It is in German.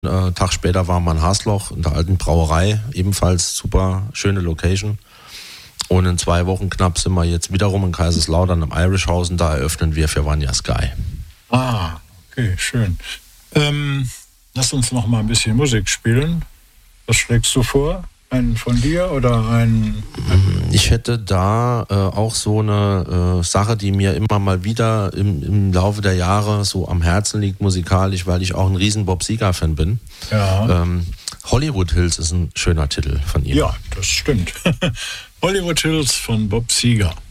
Tag später waren wir in Hasloch in der alten Brauerei, ebenfalls super schöne Location. Und in 2 Wochen knapp sind wir jetzt wiederum in Kaiserslautern am Irishhausen, da eröffnen wir für Vanya Sky. Ah, okay, schön. Lass uns noch mal ein bisschen Musik spielen. Was schlägst du vor? Einen von dir oder einen? Ich hätte da auch so eine Sache, die mir immer mal wieder im Laufe der Jahre so am Herzen liegt musikalisch, weil ich auch ein riesen Bob Seger-Fan bin. Ja. Hollywood Hills ist ein schöner Titel von ihm. Ja, das stimmt. Hollywood Hills von Bob Seger.